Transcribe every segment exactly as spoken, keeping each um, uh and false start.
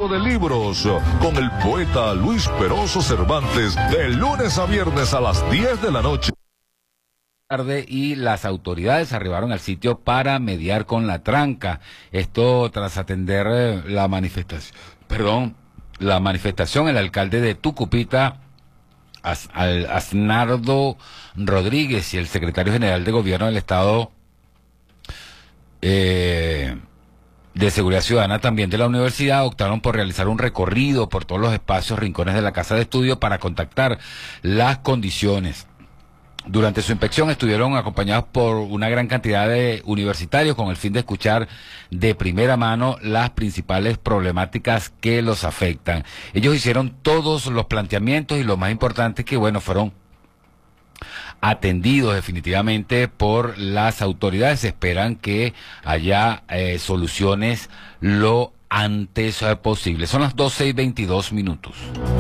Club de Libros con el poeta Luis Peroso Cervantes de lunes a viernes a las diez de la noche. Tarde y las autoridades arribaron al sitio para mediar con la tranca. Esto tras atender eh, la manifestación, perdón, la manifestación, el alcalde de Tucupita, As, al, Asnardo Rodríguez, y el secretario general de Gobierno del Estado eh, de Seguridad Ciudadana también de la universidad optaron por realizar un recorrido por todos los espacios, rincones de la casa de estudio para contactar las condiciones. Durante su inspección estuvieron acompañados por una gran cantidad de universitarios con el fin de escuchar de primera mano las principales problemáticas que los afectan. Ellos hicieron todos los planteamientos y lo más importante que, bueno, fueron atendidos definitivamente por las autoridades. Esperan que haya eh, soluciones lo antes eh, posible. Son las doce y veintidós minutos.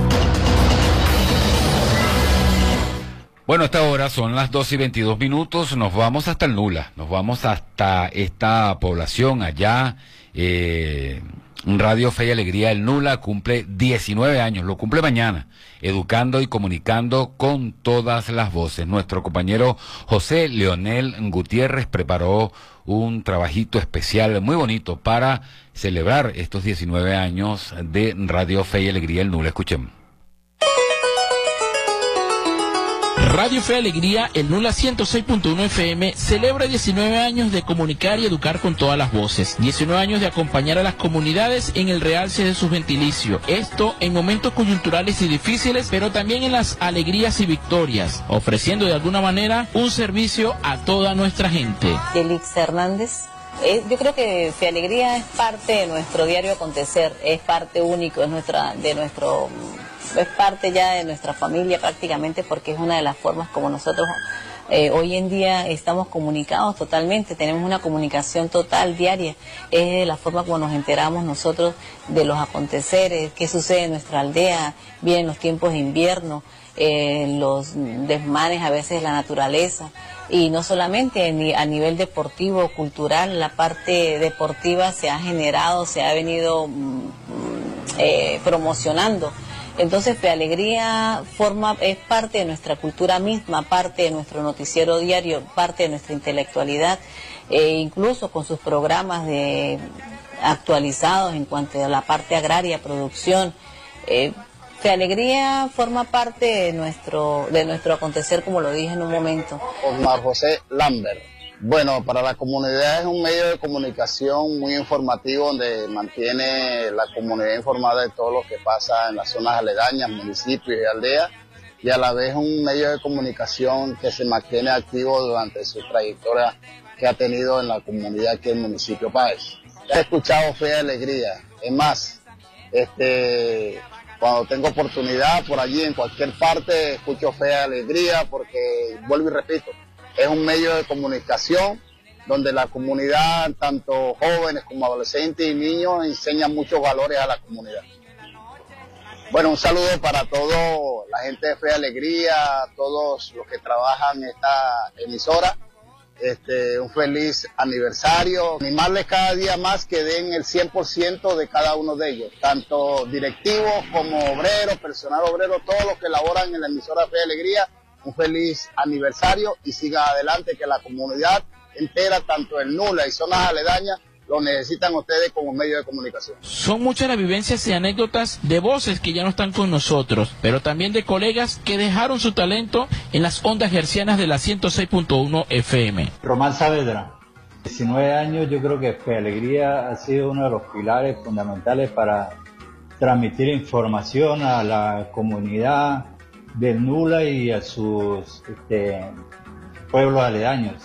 Bueno, a esta hora son las doce y veintidós minutos, nos vamos hasta el Nula, nos vamos hasta esta población allá. eh, Radio Fe y Alegría El Nula cumple diecinueve años, lo cumple mañana, educando y comunicando con todas las voces. Nuestro compañero José Leonel Gutiérrez preparó un trabajito especial muy bonito para celebrar estos diecinueve años de Radio Fe y Alegría El Nula. Escuchemos. Radio Fe Alegría, el Nula ciento seis punto uno F M, celebra diecinueve años de comunicar y educar con todas las voces. diecinueve años de acompañar a las comunidades en el realce de sus gentilicios. Esto en momentos coyunturales y difíciles, pero también en las alegrías y victorias, ofreciendo de alguna manera un servicio a toda nuestra gente. Elix Hernández. Eh, yo creo que Fe Alegría es parte de nuestro diario acontecer, es parte único es nuestra, de nuestro... es parte ya de nuestra familia prácticamente, porque es una de las formas como nosotros eh, hoy en día estamos comunicados totalmente, tenemos una comunicación total diaria, es la forma como nos enteramos nosotros de los aconteceres, qué sucede en nuestra aldea, bien en los tiempos de invierno, eh, los desmanes a veces de la naturaleza, y no solamente a nivel deportivo, cultural, la parte deportiva se ha generado, se ha venido eh, promocionando. Entonces Fe Alegría forma, es parte de nuestra cultura misma, parte de nuestro noticiero diario, parte de nuestra intelectualidad, e incluso con sus programas de actualizados en cuanto a la parte agraria, producción. Eh, Fe Alegría forma parte de nuestro, de nuestro acontecer, como lo dije en un momento. Omar José Lambert. Bueno, para la comunidad es un medio de comunicación muy informativo donde mantiene la comunidad informada de todo lo que pasa en las zonas aledañas, municipios y aldeas, y a la vez un medio de comunicación que se mantiene activo durante su trayectoria que ha tenido en la comunidad aquí en el municipio Páez. He escuchado Fe y Alegría, es más, este, cuando tengo oportunidad por allí en cualquier parte escucho Fe y Alegría porque, vuelvo y repito, es un medio de comunicación donde la comunidad, tanto jóvenes como adolescentes y niños, enseñan muchos valores a la comunidad. Bueno, un saludo para toda la gente de Fe y Alegría, todos los que trabajan en esta emisora. Este, un feliz aniversario. Animarles cada día más que den el cien por ciento de cada uno de ellos, tanto directivos como obreros, personal obrero, todos los que laboran en la emisora Fe y Alegría. Un feliz aniversario y sigan adelante, que la comunidad entera, tanto el Nula y zonas aledañas, lo necesitan ustedes como medio de comunicación. Son muchas las vivencias y anécdotas de voces que ya no están con nosotros, pero también de colegas que dejaron su talento en las ondas hercianas de la ciento seis punto uno F M. Román Saavedra, diecinueve años, yo creo que Fe y Alegría ha sido uno de los pilares fundamentales para transmitir información a la comunidad del Nula y a sus este, pueblos aledaños.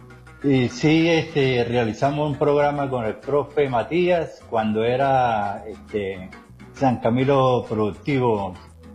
Y sí, este, realizamos un programa con el profe Matías cuando era este, San Camilo Productivo.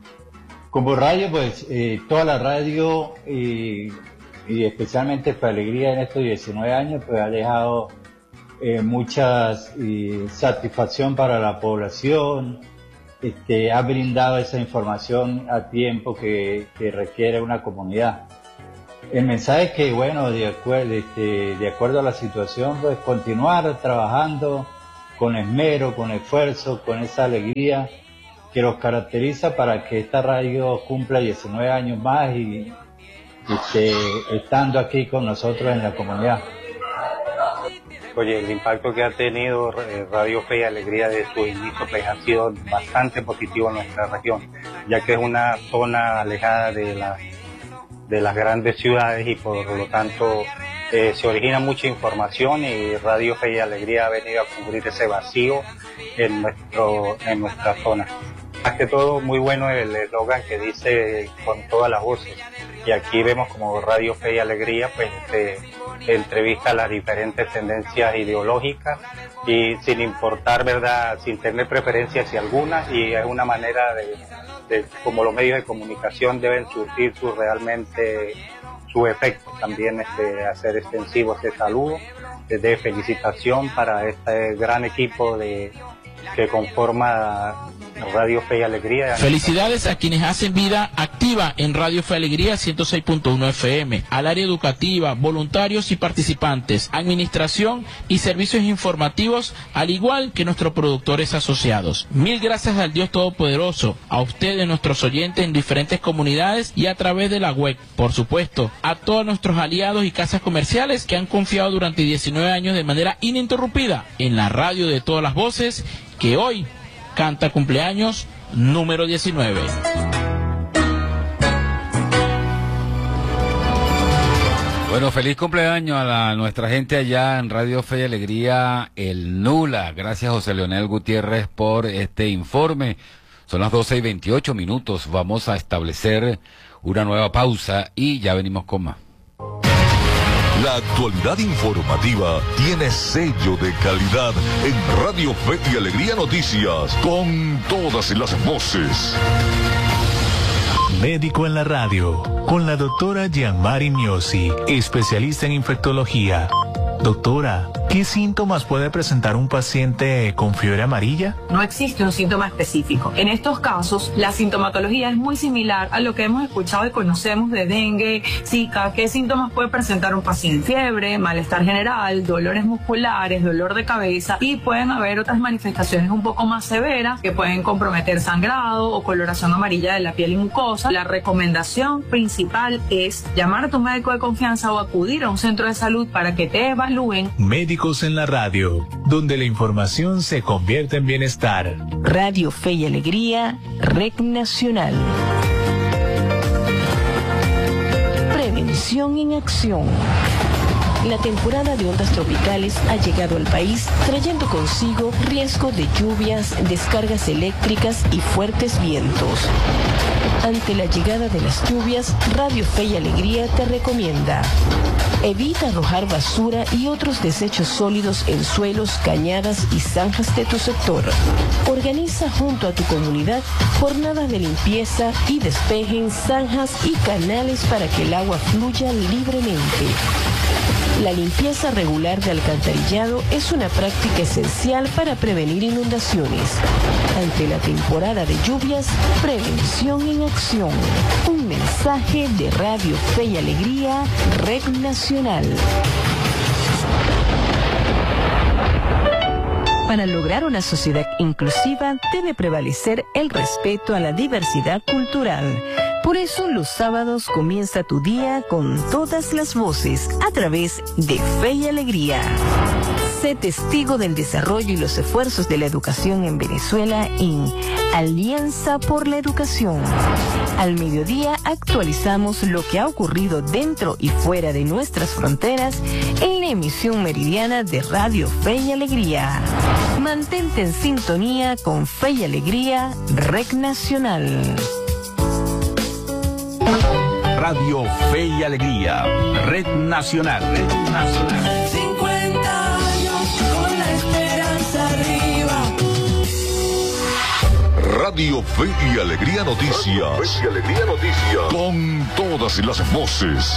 Como radio, pues eh, toda la radio y, y especialmente Fe y Alegría en estos diecinueve años pues ha dejado eh, mucha satisfacción para la población. Este, ha brindado esa información a tiempo que, que requiere una comunidad. El mensaje es que, bueno, de acuerdo, este, de acuerdo a la situación, pues continuar trabajando con esmero, con esfuerzo, con esa alegría que los caracteriza para que esta radio cumpla diecinueve años más y, y esté estando aquí con nosotros en la comunidad. Oye, el impacto que ha tenido Radio Fe y Alegría de su inicio pues, ha sido bastante positivo en nuestra región, ya que es una zona alejada de, la, de las grandes ciudades y por lo tanto eh, se origina mucha información y Radio Fe y Alegría ha venido a cubrir ese vacío en, nuestro, en nuestra zona. Más que todo, muy bueno el eslogan que dice con todas las voces. Y aquí vemos como Radio Fe y Alegría pues este, entrevista las diferentes tendencias ideológicas y sin importar, ¿verdad?, sin tener preferencias y algunas, y es una manera de, de como los medios de comunicación deben surtir su realmente su efecto. También este, hacer extensivo ese saludo de felicitación para este gran equipo de que conforma Radio Fe y Alegría. Felicidades a quienes hacen vida activa en Radio Fe y Alegría ciento seis punto uno F M, al área educativa, voluntarios y participantes, administración y servicios informativos, al igual que nuestros productores asociados. Mil gracias al Dios Todopoderoso, a ustedes, nuestros oyentes en diferentes comunidades y a través de la web. Por supuesto, a todos nuestros aliados y casas comerciales que han confiado durante diecinueve años de manera ininterrumpida en la radio de todas las voces, que hoy canta cumpleaños número diecinueve. Bueno, feliz cumpleaños a la, nuestra gente allá en Radio Fe y Alegría, el Nula. Gracias, José Leonel Gutiérrez, por este informe. Son las doce y veintiocho minutos. Vamos a establecer una nueva pausa y ya venimos con más. La actualidad informativa tiene sello de calidad en Radio Fe y Alegría Noticias, con todas las voces. Médico en la radio, con la doctora Gianmari Miosi, especialista en infectología. Doctora, ¿qué síntomas puede presentar un paciente con fiebre amarilla? No existe un síntoma específico. En estos casos, la sintomatología es muy similar a lo que hemos escuchado y conocemos de dengue, zika. ¿Qué síntomas puede presentar un paciente? Fiebre, malestar general, dolores musculares, dolor de cabeza, y pueden haber otras manifestaciones un poco más severas que pueden comprometer sangrado o coloración amarilla de la piel y mucosa. La recomendación principal es llamar a tu médico de confianza o acudir a un centro de salud para que te evalúen. Médicos en la radio, donde la información se convierte en bienestar. Radio Fe y Alegría, Red Nacional. Prevención en acción. La temporada de ondas tropicales ha llegado al país, trayendo consigo riesgo de lluvias, descargas eléctricas y fuertes vientos. Ante la llegada de las lluvias, Radio Fe y Alegría te recomienda: evita arrojar basura y otros desechos sólidos en suelos, cañadas y zanjas de tu sector. Organiza junto a tu comunidad jornadas de limpieza y despeje en zanjas y canales para que el agua fluya libremente. La limpieza regular de alcantarillado es una práctica esencial para prevenir inundaciones. Ante la temporada de lluvias, prevención en acción. Un mensaje de Radio Fe y Alegría, Red Nacional. Para lograr una sociedad inclusiva debe prevalecer el respeto a la diversidad cultural. Por eso los sábados comienza tu día con todas las voces a través de Fe y Alegría. Sé testigo del desarrollo y los esfuerzos de la educación en Venezuela en Alianza por la Educación. Al mediodía actualizamos lo que ha ocurrido dentro y fuera de nuestras fronteras en la emisión meridiana de Radio Fe y Alegría. Mantente en sintonía con Fe y Alegría, Red Nacional. Radio Fe y Alegría, Red Nacional. Red Nacional. cincuenta años con la esperanza arriba. Radio Fe y Alegría Noticias. Radio Fe y Alegría Noticias. Con todas las voces.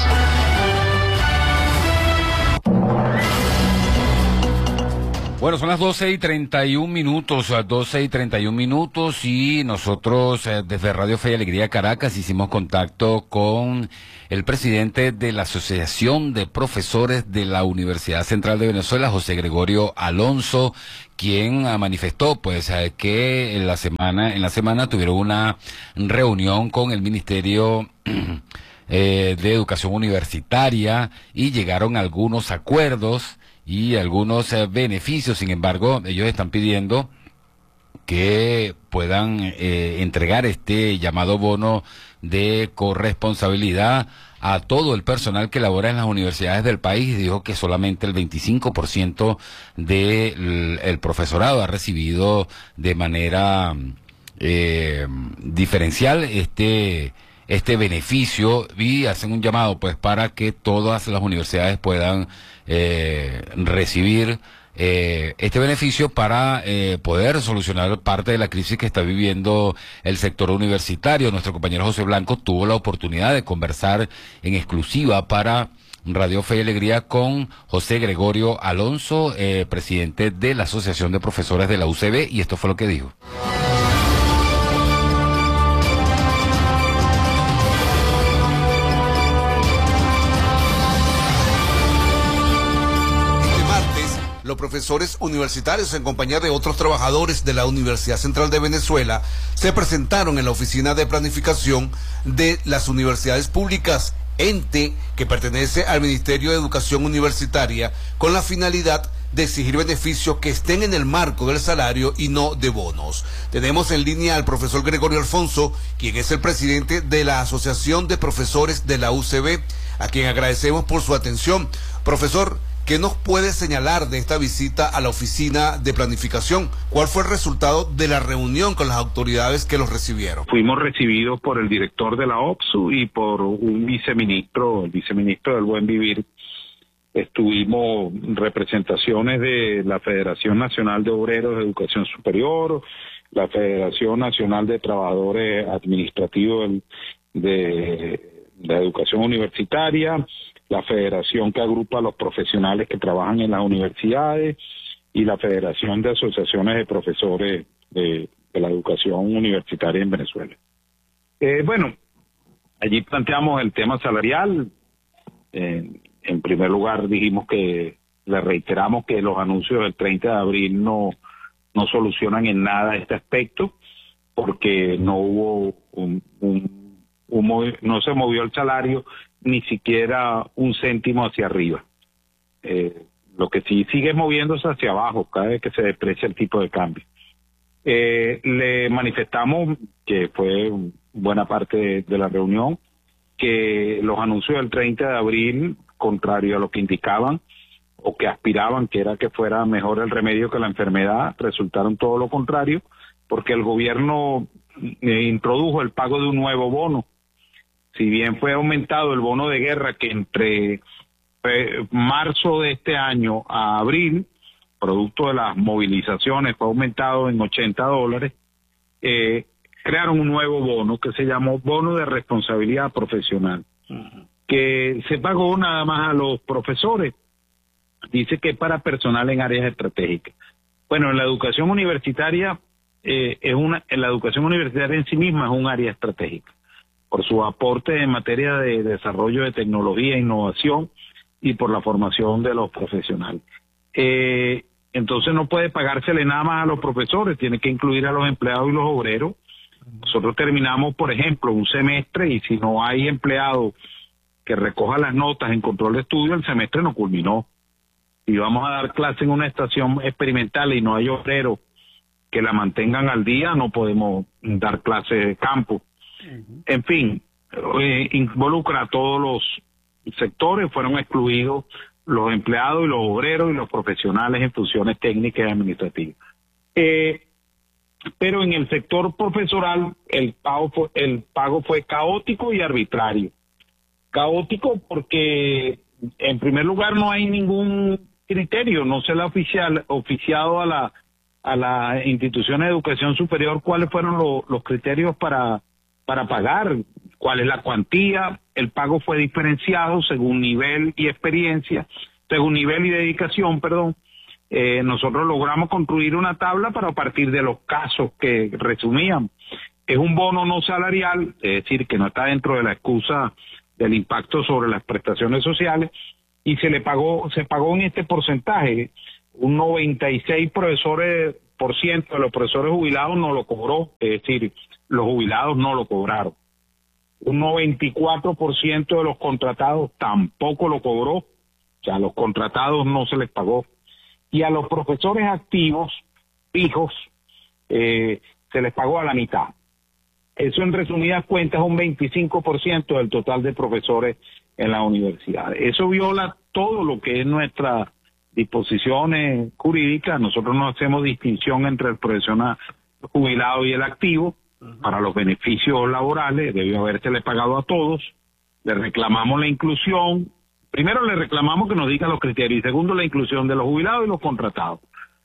Bueno, son las doce y treinta y un minutos, doce y treinta y un minutos, y nosotros eh, desde Radio Fe y Alegría Caracas hicimos contacto con el presidente de la Asociación de Profesores de la Universidad Central de Venezuela, José Gregorio Alonso, quien ah, manifestó pues eh, que en la semana en la semana tuvieron una reunión con el Ministerio eh, de Educación Universitaria y llegaron a algunos acuerdos y algunos eh, beneficios. Sin embargo, ellos están pidiendo que puedan eh, entregar este llamado bono de corresponsabilidad a todo el personal que labora en las universidades del país. Dijo que solamente el veinticinco por ciento del el profesorado ha recibido de manera eh, diferencial este este beneficio, y hacen un llamado pues para que todas las universidades puedan eh, recibir eh, este beneficio para eh, poder solucionar parte de la crisis que está viviendo el sector universitario. Nuestro compañero José Blanco tuvo la oportunidad de conversar en exclusiva para Radio Fe y Alegría con José Gregorio Alonso, eh, presidente de la Asociación de Profesores de la U C B, y esto fue lo que dijo. Los profesores universitarios, en compañía de otros trabajadores de la Universidad Central de Venezuela, se presentaron en la Oficina de Planificación de las Universidades Públicas, ente que pertenece al Ministerio de Educación Universitaria, con la finalidad de exigir beneficios que estén en el marco del salario y no de bonos. Tenemos en línea al profesor Gregorio Alfonso, quien es el presidente de la Asociación de Profesores de la U C B, a quien agradecemos por su atención. Profesor, ¿qué nos puede señalar de esta visita a la Oficina de Planificación? ¿Cuál fue el resultado de la reunión con las autoridades que los recibieron? Fuimos recibidos por el director de la O P S U y por un viceministro, el viceministro del Buen Vivir. Estuvimos representaciones de la Federación Nacional de Obreros de Educación Superior, la Federación Nacional de Trabajadores Administrativos de la Educación Universitaria, la federación que agrupa a los profesionales que trabajan en las universidades y la Federación de Asociaciones de Profesores de, de la Educación Universitaria en Venezuela. Eh, bueno, allí planteamos el tema salarial. Eh, en primer lugar dijimos que, le reiteramos que los anuncios del treinta de abril no, no solucionan en nada este aspecto, porque no hubo un, un, un no se movió el salario ni siquiera un céntimo hacia arriba. Eh, lo que sí sigue moviéndose hacia abajo cada vez que se deprecia el tipo de cambio. Eh, le manifestamos, que fue buena parte de, de la reunión, que los anuncios del treinta de abril, contrario a lo que indicaban o que aspiraban, que era que fuera mejor el remedio que la enfermedad, resultaron todo lo contrario, porque el gobierno eh, introdujo el pago de un nuevo bono. Si bien fue aumentado el bono de guerra, que entre eh, marzo de este año a abril, producto de las movilizaciones, fue aumentado en ochenta dólares, eh, crearon un nuevo bono que se llamó Bono de Responsabilidad Profesional, uh-huh. que se pagó nada más a los profesores. Dice que es para personal en áreas estratégicas. Bueno, en la educación universitaria, eh, es una, en la educación universitaria en sí misma es un área estratégica, por su aporte en materia de desarrollo de tecnología e innovación y por la formación de los profesionales. Eh, entonces no puede pagársele nada más a los profesores, tiene que incluir a los empleados y los obreros. Nosotros terminamos, por ejemplo, un semestre y si no hay empleado que recoja las notas en control de estudio, el semestre no culminó. Si vamos a dar clase en una estación experimental y no hay obreros que la mantengan al día, no podemos dar clase de campo. En fin, eh, involucra a todos los sectores, fueron excluidos los empleados y los obreros y los profesionales en funciones técnicas y administrativas. Eh, pero en el sector profesoral el pago fue, el pago fue caótico y arbitrario. Caótico porque, en primer lugar, no hay ningún criterio, no se le ha oficial, oficiado a la a las instituciones de educación superior cuáles fueron lo, los criterios para para pagar, cuál es la cuantía. El pago fue diferenciado según nivel y experiencia, según nivel y dedicación, perdón, eh, nosotros logramos construir una tabla para partir de los casos que resumían. Es un bono no salarial, es decir, que no está dentro de la excusa del impacto sobre las prestaciones sociales, y se le pagó, se pagó en este porcentaje. Un noventa y seis profesores por ciento de los profesores jubilados no lo cobró, es decir, los jubilados no lo cobraron. Un noventa y cuatro por ciento de los contratados tampoco lo cobró, o sea, a los contratados no se les pagó. Y a los profesores activos, fijos, eh, se les pagó a la mitad. Eso en resumidas cuentas es un veinticinco por ciento del total de profesores en la universidad. Eso viola todo lo que es nuestra disposiciones jurídicas. Nosotros no hacemos distinción entre el profesional jubilado y el activo. Uh-huh. Para los beneficios laborales debió habérsele pagado a todos. Le reclamamos la inclusión. Primero le reclamamos que nos diga los criterios y segundo la inclusión de los jubilados y los contratados.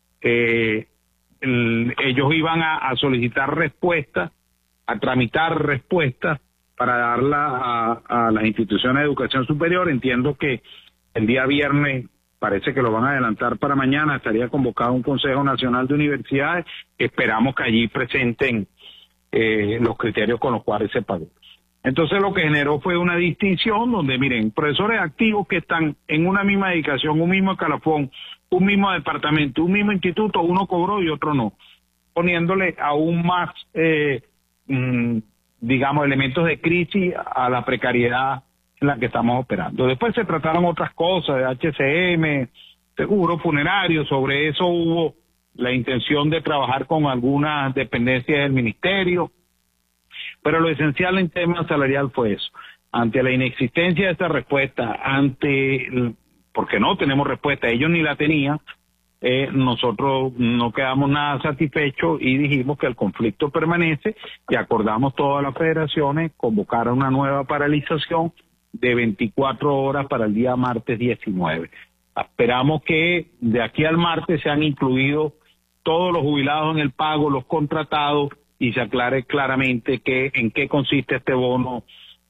Eh, el, ellos iban a, a solicitar respuestas, a tramitar respuestas para darla a, a las instituciones de educación superior. Entiendo que el día viernes, parece que lo van a adelantar para mañana, estaría convocado un Consejo Nacional de Universidades. Esperamos que allí presenten eh, los criterios con los cuales se pagó. Entonces lo que generó fue una distinción donde, miren, profesores activos que están en una misma dedicación, un mismo escalafón, un mismo departamento, un mismo instituto, uno cobró y otro no, poniéndole aún más, eh, mmm, digamos, elementos de crisis a la precariedad en la que estamos operando. Después se trataron otras cosas, de H C M, seguro funerario, sobre eso hubo la intención de trabajar con algunas dependencias del ministerio, pero lo esencial en tema salarial fue eso. Ante la inexistencia de esta respuesta, ante, porque no tenemos respuesta, ellos ni la tenían, eh, nosotros no quedamos nada satisfechos y dijimos que el conflicto permanece y acordamos todas las federaciones convocar a una nueva paralización de veinticuatro horas para el día martes diecinueve. Esperamos que de aquí al martes sean incluidos todos los jubilados en el pago, los contratados, y se aclare claramente que, en qué consiste este bono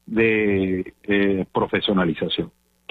de eh, profesionalización.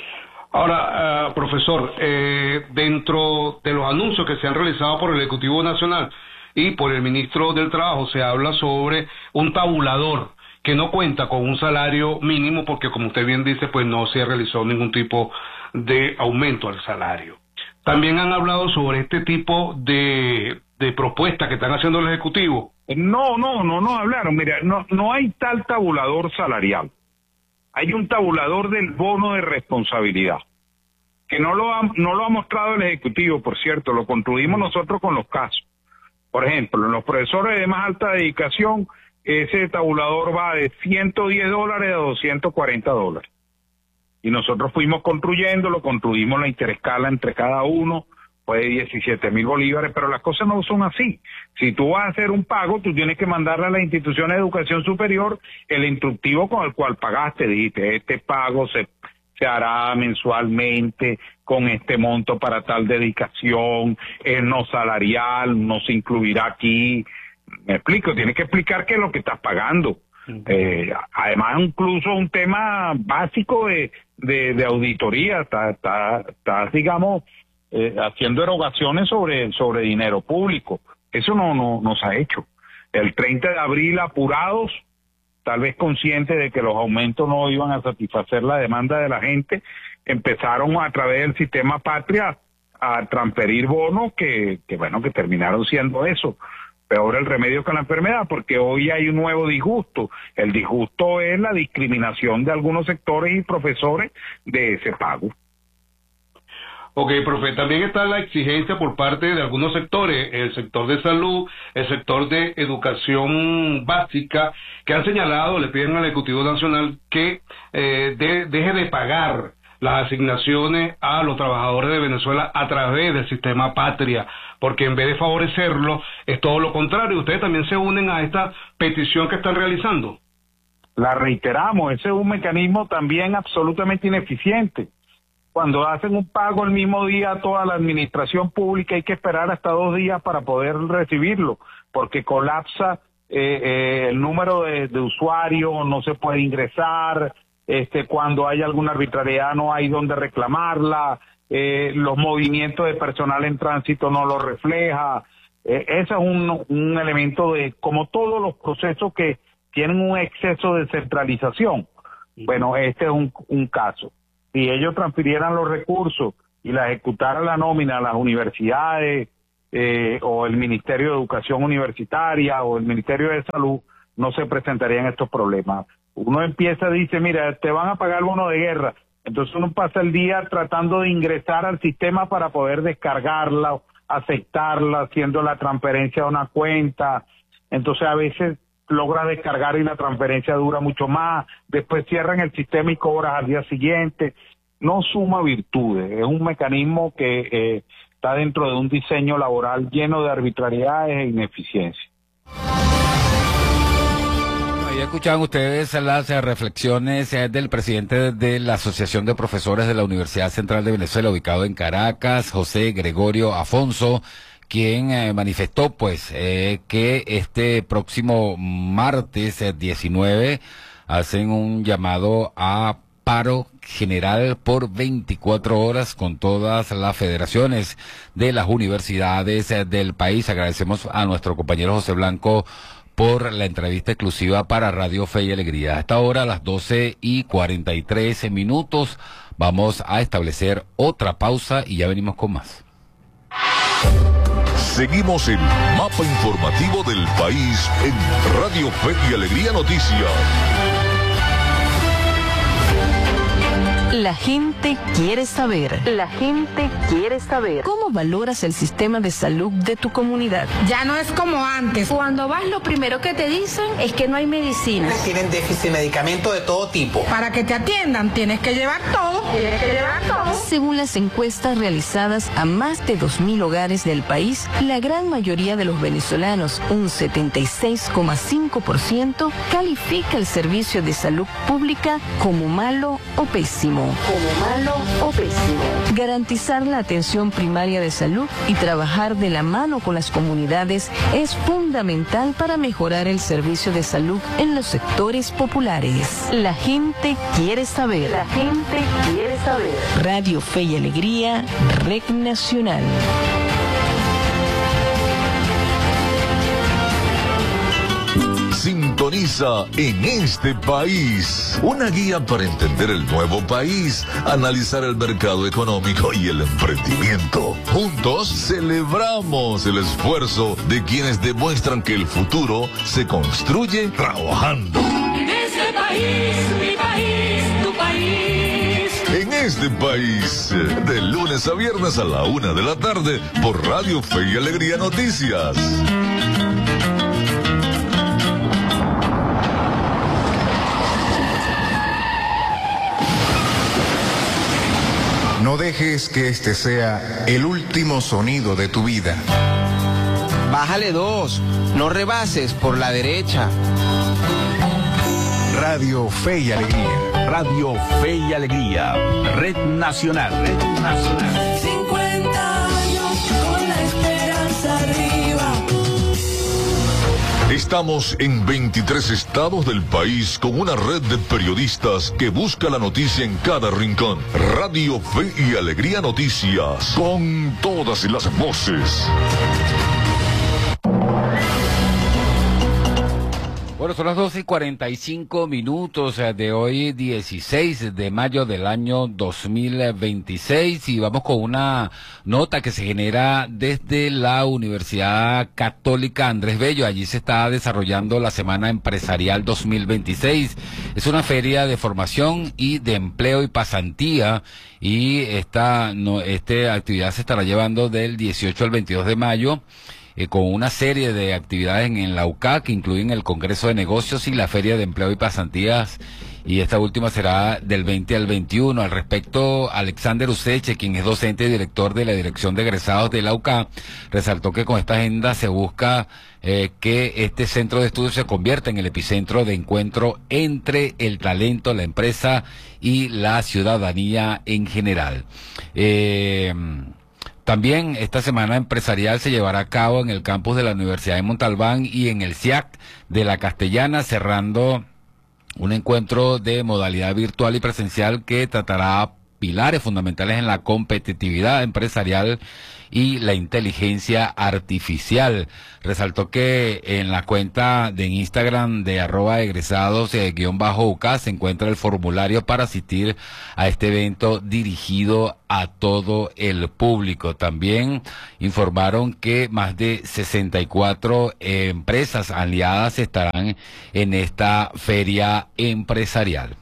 Ahora, uh, profesor, eh, dentro de los anuncios que se han realizado por el Ejecutivo Nacional y por el Ministro del Trabajo, se habla sobre un tabulador que no cuenta con un salario mínimo porque, como usted bien dice, pues no se realizó ningún tipo de aumento al salario. También han hablado sobre este tipo de, de propuestas que están haciendo el Ejecutivo. No, no, no, no hablaron. Mira, no, no hay tal tabulador salarial. Hay un tabulador del bono de responsabilidad, que no lo ha, no lo ha mostrado el Ejecutivo, por cierto, lo construimos nosotros con los casos. Por ejemplo, en los profesores de más alta dedicación, ese tabulador va de ciento diez dólares a doscientos cuarenta dólares. Y nosotros fuimos construyéndolo, construimos la interescala entre cada uno, fue de diecisiete mil bolívares, pero las cosas no son así. Si tú vas a hacer un pago, tú tienes que mandarle a la institución de educación superior el instructivo con el cual pagaste. Dijiste, este pago se, se hará mensualmente con este monto para tal dedicación, es no salarial, no se incluirá aquí. Me explico, tienes que explicar qué es lo que estás pagando. Uh-huh. Eh, además, incluso un tema básico de, de, de auditoría, está, está, está digamos, eh, haciendo erogaciones sobre, sobre dinero público. Eso no, no, no se ha hecho. El treinta de abril, apurados, tal vez conscientes de que los aumentos no iban a satisfacer la demanda de la gente, empezaron a través del sistema Patria a transferir bonos que, que bueno, que terminaron siendo eso. Peor el remedio que la enfermedad, porque hoy hay un nuevo disgusto. El disgusto es la discriminación de algunos sectores y profesores de ese pago. Ok, profe, también está la exigencia por parte de algunos sectores, el sector de salud, el sector de educación básica, que han señalado, le piden al Ejecutivo Nacional que eh, de, deje de pagar las asignaciones a los trabajadores de Venezuela a través del sistema Patria, porque en vez de favorecerlo, es todo lo contrario. Ustedes también se unen a esta petición que están realizando. La reiteramos, ese es un mecanismo también absolutamente ineficiente. Cuando hacen un pago el mismo día a toda la administración pública, hay que esperar hasta dos días para poder recibirlo, porque colapsa eh, eh, el número de, de usuarios, no se puede ingresar. Este, cuando hay alguna arbitrariedad no hay donde reclamarla, eh, los movimientos de personal en tránsito no lo refleja. Eh, ese es un, un elemento de, como todos los procesos que tienen un exceso de centralización. Bueno, este es un, un caso. Si ellos transfirieran los recursos y la ejecutara la nómina a las universidades, eh, o el Ministerio de Educación Universitaria o el Ministerio de Salud, no se presentarían estos problemas. Uno empieza, dice, mira, te van a pagar bono de guerra, entonces uno pasa el día tratando de ingresar al sistema para poder descargarla, aceptarla, haciendo la transferencia a una cuenta, entonces a veces logra descargar y la transferencia dura mucho más, después cierran el sistema y cobras al día siguiente. No suma virtudes, es un mecanismo que eh, está dentro de un diseño laboral lleno de arbitrariedades e ineficiencia. Ya escuchaban ustedes las eh, reflexiones eh, del presidente de la Asociación de Profesores de la Universidad Central de Venezuela, ubicado en Caracas, José Gregorio Afonso, quien eh, manifestó pues eh, que este próximo martes eh, diecinueve hacen un llamado a paro general por veinticuatro horas con todas las federaciones de las universidades eh, del país. Agradecemos a nuestro compañero José Blanco por la entrevista exclusiva para Radio Fe y Alegría. A esta hora, a las doce y cuarenta y tres minutos, vamos a establecer otra pausa y ya venimos con más. Seguimos el mapa informativo del país en Radio Fe y Alegría Noticias. La gente quiere saber. La gente quiere saber. ¿Cómo valoras el sistema de salud de tu comunidad? Ya no es como antes. Cuando vas, lo primero que te dicen es que no hay medicinas. Tienen déficit de medicamentos de todo tipo. Para que te atiendan, tienes que llevar todo. Tienes que llevar todo. Según las encuestas realizadas a más de dos mil hogares del país, la gran mayoría de los venezolanos, un setenta y seis coma cinco por ciento, califica el servicio de salud pública como malo o pésimo. Como malo o pésimo. Garantizar la atención primaria de salud y trabajar de la mano con las comunidades es fundamental para mejorar el servicio de salud en los sectores populares. La gente quiere saber. La gente quiere saber. Radio Fe y Alegría, Red Nacional. Sintoniza En Este País, una guía para entender el nuevo país, analizar el mercado económico y el emprendimiento. Juntos celebramos el esfuerzo de quienes demuestran que el futuro se construye trabajando. En este país, mi país, tu país. En Este País, de lunes a viernes a la una de la tarde, por Radio Fe y Alegría Noticias. No dejes que este sea el último sonido de tu vida. Bájale dos, no rebases por la derecha. Radio Fe y Alegría. Radio Fe y Alegría. Red Nacional. Red Nacional. cincuenta años con la esperanza arriba. Estamos en veintitrés estados del país con una red de periodistas que busca la noticia en cada rincón. Radio Fe y Alegría Noticias, con todas las voces. Bueno, son las doce y cuarenta y cinco minutos de hoy, dieciséis de mayo del año dos mil veintiséis, y vamos con una nota que se genera desde la Universidad Católica Andrés Bello. Allí se está desarrollando la Semana Empresarial dos mil veintiséis. Es una feria de formación y de empleo y pasantía, y esta, no, esta actividad se estará llevando del dieciocho al veintidós de mayo. Eh, con una serie de actividades en, en la U C A que incluyen el Congreso de Negocios y la Feria de Empleo y Pasantías, y esta última será del veinte al veintiuno. Al respecto, Alexander Useche, quien es docente y director de la Dirección de Egresados de la U C A, resaltó que con esta agenda se busca eh, que este centro de estudios se convierta en el epicentro de encuentro entre el talento, la empresa y la ciudadanía en general. Eh... También esta semana empresarial se llevará a cabo en el campus de la Universidad de Montalbán y en el C I A C de la Castellana, cerrando un encuentro de modalidad virtual y presencial que tratará pilares fundamentales en la competitividad empresarial y la inteligencia artificial. Resaltó que en la cuenta de Instagram de arroba egresados eh, guión bajo U C A se encuentra el formulario para asistir a este evento dirigido a todo el público. También informaron que más de sesenta y cuatro eh, empresas aliadas estarán en esta feria empresarial.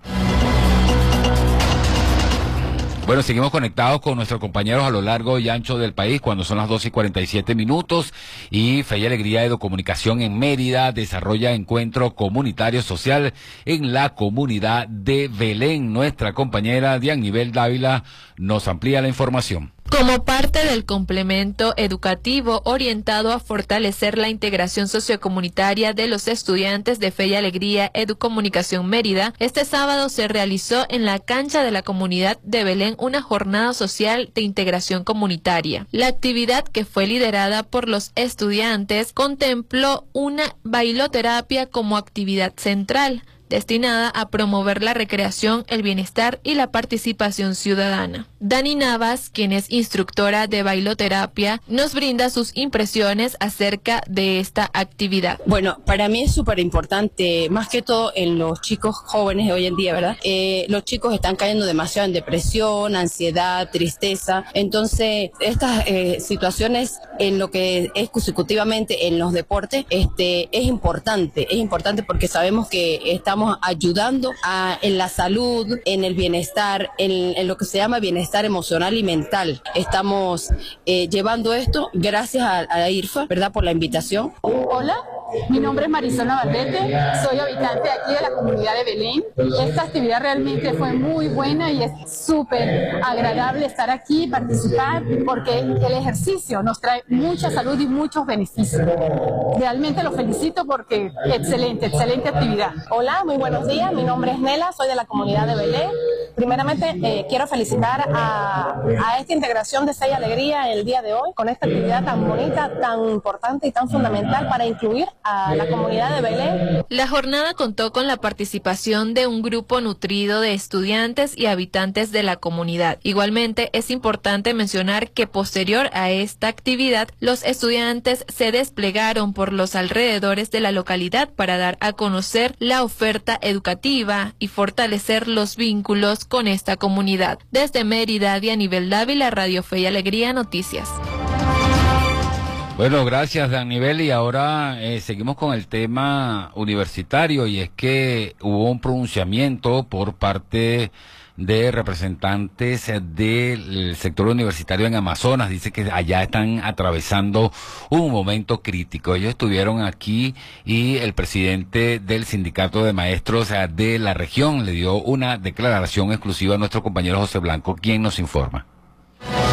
Bueno, seguimos conectados con nuestros compañeros a lo largo y ancho del país cuando son las doce y cuarenta y siete minutos y Fe y Alegría Educomunicación en Mérida desarrolla encuentro comunitario social en la comunidad de Belén. Nuestra compañera Dianibel Dávila nos amplía la información. Como parte del complemento educativo orientado a fortalecer la integración sociocomunitaria de los estudiantes de Fe y Alegría Educomunicación Mérida, este sábado se realizó en la cancha de la comunidad de Belén una jornada social de integración comunitaria. La actividad, que fue liderada por los estudiantes, contempló una bailoterapia como actividad central, destinada a promover la recreación, el bienestar y la participación ciudadana. Dani Navas, quien es instructora de bailoterapia, nos brinda sus impresiones acerca de esta actividad. Bueno, para mí es súper importante, más que todo en los chicos jóvenes de hoy en día, ¿verdad? Eh, los chicos están cayendo demasiado en depresión, ansiedad, tristeza. Entonces, estas eh, situaciones en lo que es consecutivamente en los deportes, este, es importante, es importante porque sabemos que estamos ayudando a, en la salud, en el bienestar, en, en lo que se llama bienestar emocional y mental. Estamos eh, llevando esto gracias a, a I R F A, ¿verdad?, por la invitación. Hola, mi nombre es Marisol Navarrete, soy habitante aquí de la comunidad de Belén. Esta actividad realmente fue muy buena y es súper agradable estar aquí y participar porque el ejercicio nos trae mucha salud y muchos beneficios. Realmente lo felicito porque excelente, excelente actividad. Hola, muy buenos días, mi nombre es Nela, soy de la comunidad de Belén. Primeramente eh, quiero felicitar a, a esta integración de Fe y Alegría el día de hoy con esta actividad tan bonita, tan importante y tan fundamental para incluir a la comunidad de Belén. La jornada contó con la participación de un grupo nutrido de estudiantes y habitantes de la comunidad. Igualmente, es importante mencionar que posterior a esta actividad, los estudiantes se desplegaron por los alrededores de la localidad para dar a conocer la oferta educativa y fortalecer los vínculos con esta comunidad. Desde Mérida, Dianibel Dávila, Radio Fe y Alegría Noticias. Bueno, gracias, Danivel. Y ahora eh, seguimos con el tema universitario, y es que hubo un pronunciamiento por parte de representantes del sector universitario en Amazonas. Dice que allá están atravesando un momento crítico. Ellos estuvieron aquí y el presidente del sindicato de maestros de la región le dio una declaración exclusiva a nuestro compañero José Blanco, quien nos informa.